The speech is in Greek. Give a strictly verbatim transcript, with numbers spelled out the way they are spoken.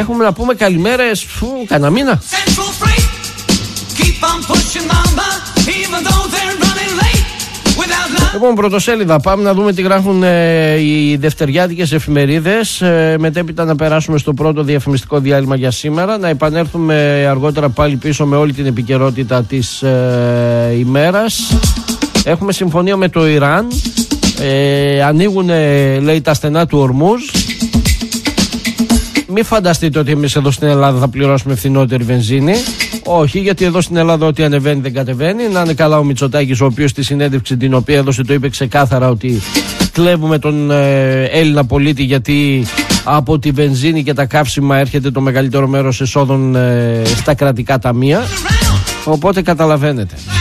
Έχουμε να πούμε καλημέρες, φου, κανένα μήνα. Λοιπόν, πρωτοσέλιδα, πάμε να δούμε τι γράφουν ε, οι δευτεριάτικες εφημερίδες. ε, Μετέπειτα να περάσουμε στο πρώτο διαφημιστικό διάλειμμα για σήμερα. Να επανέλθουμε αργότερα πάλι πίσω με όλη την επικαιρότητα της ε, ημέρας. Έχουμε συμφωνία με το Ιράν. ε, Ανοίγουν, ε, λέει, τα στενά του Ορμούζ. Μην φανταστείτε ότι εμείς εδώ στην Ελλάδα θα πληρώσουμε φθηνότερη βενζίνη. Όχι, γιατί εδώ στην Ελλάδα ό,τι ανεβαίνει δεν κατεβαίνει. Να είναι καλά ο Μητσοτάκης, ο οποίος στη συνέντευξη την οποία έδωσε το είπε ξεκάθαρα ότι κλέβουμε τον ε, Έλληνα πολίτη, γιατί από τη βενζίνη και τα καύσιμα έρχεται το μεγαλύτερο μέρος εσόδων ε, στα κρατικά ταμεία. Οπότε καταλαβαίνετε.